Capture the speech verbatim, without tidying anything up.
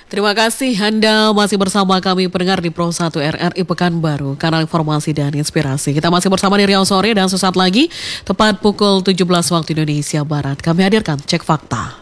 Terima kasih Anda masih bersama kami pendengar di Pro satu R R I Pekanbaru, kanal informasi dan inspirasi. Kita masih bersama di Riau Sore dan sesaat lagi tepat pukul tujuh belas waktu Indonesia Barat kami hadirkan Cek Fakta.